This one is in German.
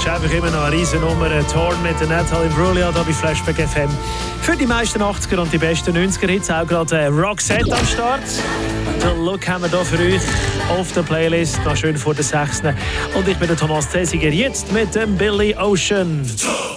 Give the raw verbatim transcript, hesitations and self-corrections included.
einfach immer noch eine riesen Nummer. Torn mit der Natalie Imbruglia hier bei Flashback F M. Für die meisten achtziger und die besten neunziger Hits auch gerade Roxette am Start. Den Look haben wir hier für euch auf der Playlist, noch schön vor der sechsten Und ich bin der Thomas Zesiger, jetzt mit dem Billy Ocean.